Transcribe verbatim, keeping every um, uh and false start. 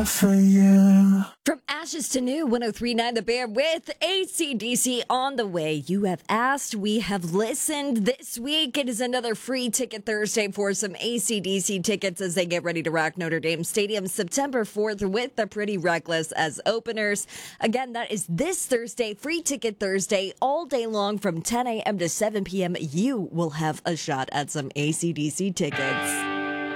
For you. From ashes to new, one oh three point nine The Bear with A C D C on the way. You have asked, we have listened. This week, it is another free ticket Thursday for some A C D C tickets as they get ready to rock Notre Dame Stadium September fourth with the Pretty Reckless as openers. Again, that is this Thursday, free ticket Thursday, all day long from ten a.m. to seven p.m. You will have a shot at some A C D C tickets.